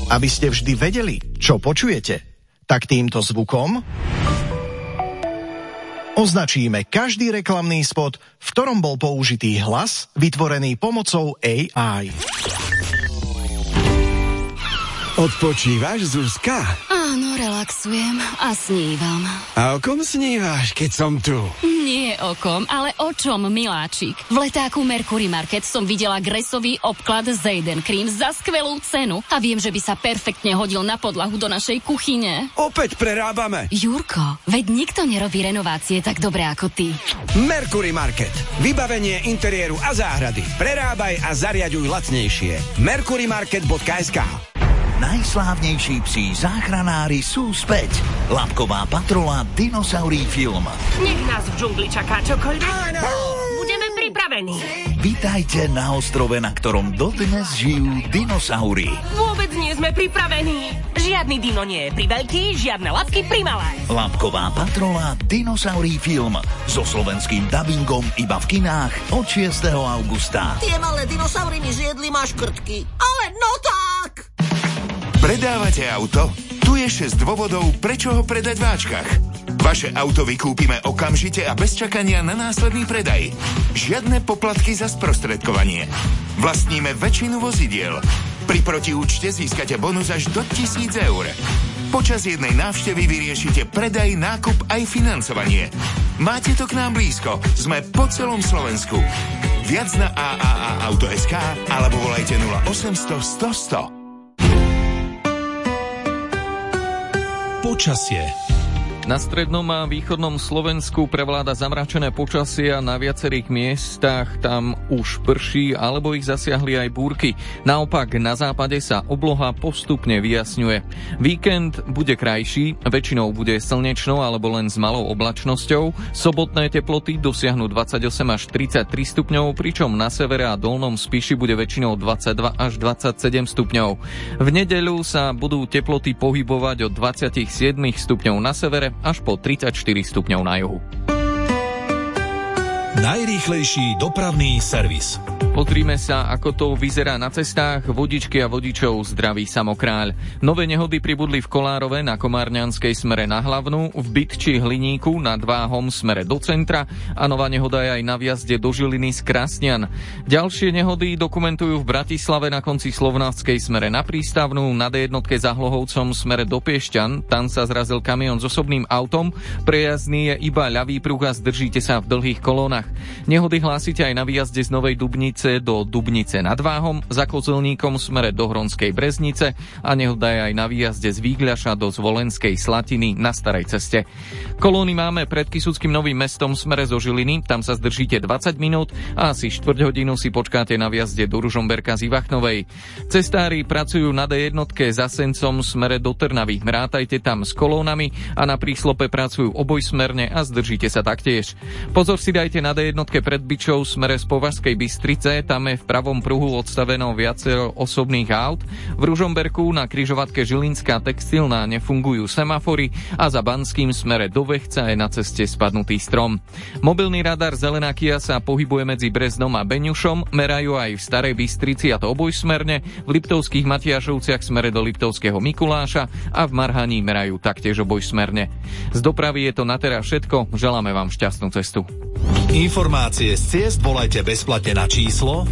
Aby ste vždy vedeli, čo počujete, tak týmto zvukom označíme každý reklamný spot, v ktorom bol použitý hlas vytvorený pomocou AI. Odpočívaš, Zuzka? Áno, relaxujem a snívam. A o kom snívaš, keď som tu? Nie o kom, ale o čom, miláčik. V letáku Mercury Market som videla gresový obklad Zayden Cream za skvelú cenu a viem, že by sa perfektne hodil na podlahu do našej kuchyne. Opäť prerábame. Jurko, veď nikto nerobí renovácie tak dobre ako ty. Mercury Market. Vybavenie interiéru a záhrady. Prerábaj a zariaďuj lacnejšie. mercurymarket.sk. Najslávnejší psí záchranári sú späť. Labková patrola Dinosaurý film. Nech nás v džungli čaká čokoľvek. Budeme pripravení. Vítajte na ostrove, na ktorom dodnes žijú dinosaury. Vôbec nie sme pripravení. Žiadny dino nie je priveľký, žiadne labky primalé. Labková patrola Dinosaurý film. So slovenským dabingom iba v kinách od 6. augusta. Tie malé dinosaury mi zjedli maškrtky. Ale no tak! Predávate auto? Tu je 6 dôvodov, prečo ho predať v Ačkach. Vaše auto vykúpime okamžite a bez čakania na následný predaj. Žiadne poplatky za sprostredkovanie. Vlastníme väčšinu vozidiel. Pri protiúčte získate bonus až do 1,000 eur. Počas jednej návštevy vyriešite predaj, nákup aj financovanie. Máte to k nám blízko. Sme po celom Slovensku. Viac na AAA-auto.sk alebo volajte 0800 100 100. Počasie. Na strednom a východnom Slovensku prevláda zamračené počasie a na viacerých miestach tam už prší alebo ich zasiahli aj búrky. Naopak na západe sa obloha postupne vyjasňuje. Víkend bude krajší, väčšinou bude slnečno alebo len s malou oblačnosťou. Sobotné teploty dosiahnu 28 až 33 stupňov, pričom na severe a dolnom Spiši bude väčšinou 22 až 27 stupňov. V nedeľu sa budú teploty pohybovať od 27 stupňov na severe až po 34 stupňov na juhu. Najrýchlejší dopravný servis. Pozrime sa, ako to vyzerá na cestách. Vodičky a vodičov zdraví Samokráľ. Nové nehody pribudli v Kolárove na Komárňanskej smere na Hlavnú, v Bytči Hliníku nad Váhom smere do centra a nová nehoda je aj na vjazde do Žiliny z Krasnian. Ďalšie nehody dokumentujú v Bratislave na konci Slovnavskej smere na Prístavnú, na D1 za Hlohovcom smere do Piešťan. Tam sa zrazil kamión s osobným autom. Prejazdný je iba ľavý pruh a zdržíte sa v dlhých kolónach. Nehody hlásite aj na výjazde z Novej Dubnice do Dubnice nad Váhom, za Kozelníkom smere do Hronskej Breznice a nehoda je aj na výjazde z Výgľaša do Zvolenskej Slatiny na Starej ceste. Kolóny máme pred Kysuckým Novým Mestom smere zo Žiliny, tam sa zdržíte 20 minút a asi 4 hodinu si počkáte na výjazde do Ružomberka z Ivachnovej. Cestári pracujú na D1 za Sencom smere do Trnavy, rátajte tam s kolónami a na príslope pracujú obojsmerne a zdržíte sa taktiež. Pozor si dajte na D1 pred Byčou smere z Považskej Bystrice, tam je v pravom pruhu odstaveno viacero osobných aut. V Ružomberku na križovatke Žilinská textilná nefungujú semafory a za Banským smere do Vechca je na ceste spadnutý strom. Mobilný radar Zelená Kia sa pohybuje medzi Breznom a Beňušom, merajú aj v Starej Bystrici a to obojsmerne, v Liptovských Matiašovciach smere do Liptovského Mikuláša a v Marhaní merajú taktiež obojsmerne. Z dopravy je to na teraz všetko, želáme vám šťastnú cestu. Informácie z ciest volajte bezplatne na číslo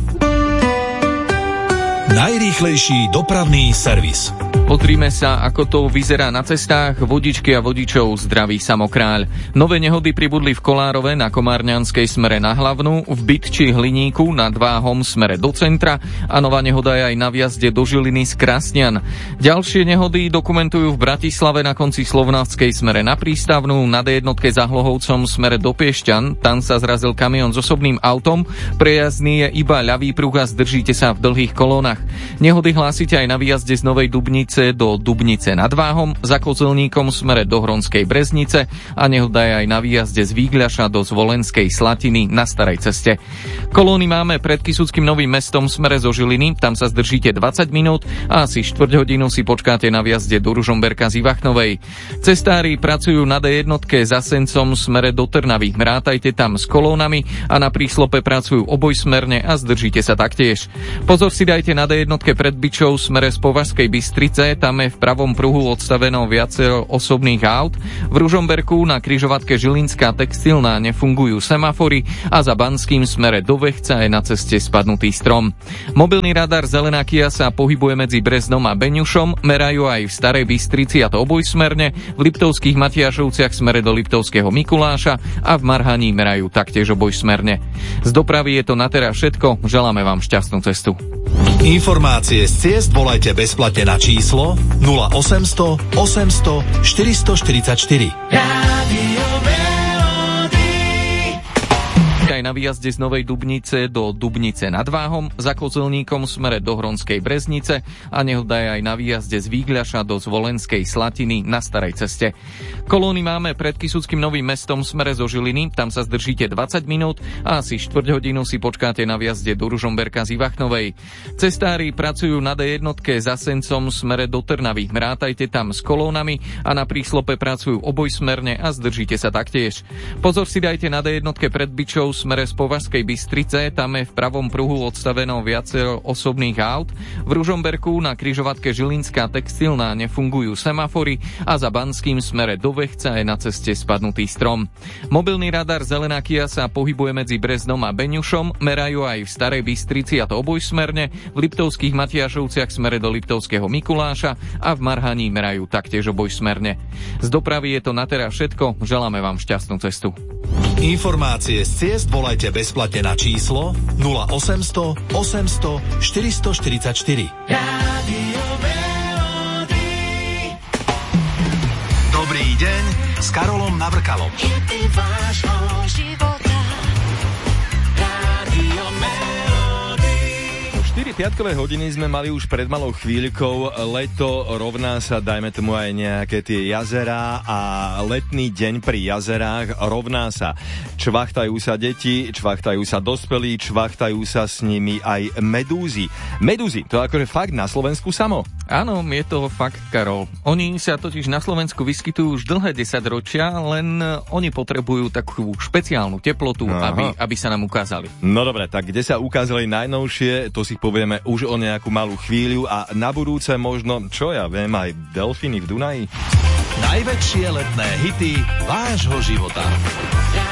Najrýchlejší dopravný servis. Pozrime sa, ako to vyzerá na cestách. Vodičky a vodičov zdraví Samokráľ. Nové nehody pribudli v Kolárove na Komárňanskej smere na Hlavnú, v Bytči Hliníku nad Váhom smere do centra a nová nehoda je aj na vjazde do Žiliny z Krasnian. Ďalšie nehody dokumentujú v Bratislave na konci Slovnavskej smere na Prístavnú, na D1 za Hlohovcom smere do Piešťan. Tam sa zrazil kamión s osobným autom. Prejazdný je iba ľavý pruh a zdržíte sa v dlhých kolónach. Nehody hlásite aj na výjazde z Novej Dubnice do Dubnice nad Váhom, za Kozelníkom smere do Hronskej Breznice a nehoda je aj na výjazde z Výgľaša do Zvolenskej Slatiny na Starej ceste. Kolóny máme pred Kysuckým Novým Mestom smere zo Žiliny, tam sa zdržíte 20 minút a asi 4 hodinu si počkáte na výjazde do Ružomberka z Ivachnovej. Cestári pracujú na D1 za Sencom smere do Trnavy, rátajte tam s kolónami a na príslope pracujú obojsmerne a zdržíte sa taktiež. Pozor si dajte na D1 pred Byčou smere z Považskej Bystrice, C, tam je v pravom pruhu odstaveno viacero osobných aut. V Ružomberku na križovatke Žilinská textilná nefungujú semafory a za Banským smere do Vechca je na ceste spadnutý strom. Mobilný radar Zelená Kia sa pohybuje medzi Breznom a Beňušom, merajú aj v Starej Bystrici, a to obojsmerne, v Liptovských Matiašovciach smere do Liptovského Mikuláša a v Marhaní merajú taktiež obojsmerne. Z dopravy je to na teraz všetko, želáme vám šťastnú cestu. Informácie z ciest volajte bezplatne na číslo 0800 800 444. Aj na výjazde z Novej Dubnice do Dubnice nad Váhom, za Kozelníkom smere do Hronskej Breznice a nehoda je aj na výjazde z Vígľaša do Zvolenskej Slatiny na starej ceste. Kolóny máme pred Kysuckým Novým Mestom smere zo Žiliny, tam sa zdržíte 20 minút a asi 4 hodinu si počkáte na výjazde do Ružomberka z Ivachnovej. Cestári pracujú na D1 za Sencom smere do Trnavy, rátajte tam s kolónami a na príslope pracujú obojsmerne a zdržíte sa taktiež. Pozor si dajte na D1 pred Byčou smere z Považskej Bystrice, tam je v pravom pruhu odstaveno viacero osobných aut. V Ružomberku na križovatke Žilinská textilná nefungujú semafory a za Banským smere do Vechca je na ceste spadnutý strom. Mobilný radar Zelená Kia sa pohybuje medzi Breznom a Beňušom, merajú aj v Starej Bystrici, a to obojsmerne, v Liptovských Matiašovciach smere do Liptovského Mikuláša a v Marhaní merajú taktiež obojsmerne. Z dopravy je to na teraz všetko, želáme vám šťastnú cestu. Informácie z ciest volajte bezplatne na číslo 0800 800 444. Dobrý deň s Karolom Navrkalom. 4 piatkové hodiny sme mali už pred malou chvíľkou. Leto rovná sa, dajme tomu, aj nejaké tie jazerá a letný deň pri jazerách rovná sa. Čvachtajú sa deti, čvachtajú sa dospelí, čvachtajú sa s nimi aj medúzy. Medúzy, to akože fakt na Slovensku samo? Áno, je to fakt, Karol. Oni sa totiž na Slovensku vyskytujú už dlhé 10 ročia, len oni potrebujú takú špeciálnu teplotu, aby sa nám ukázali. No dobre, tak kde sa ukázali najnovšie, to si povieme už o nejakú malú chvíľu a na budúce možno, čo ja viem, aj delfíny v Dunaji. Najväčšie letné hity vášho života.